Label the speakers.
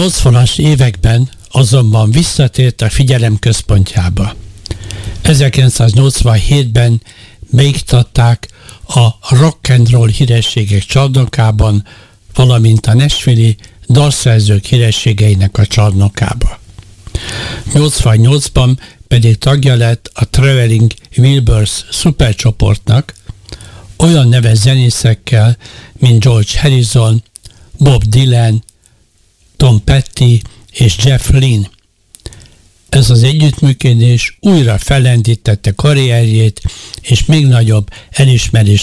Speaker 1: 80-as években azonban visszatért a figyelem központjába. 1987-ben beiktatták a rock and roll hírességek csarnokában, valamint a nashville-i dalszerzők hírességeinek a csarnokába. 88-ban pedig tagja lett a Traveling Wilburys szupercsoportnak, olyan neves zenészekkel, mint George Harrison, Bob Dylan, Tom Petty és Jeff Lynne. Ez az együttműködés újra fellendítette karrierjét, és még nagyobb elismerést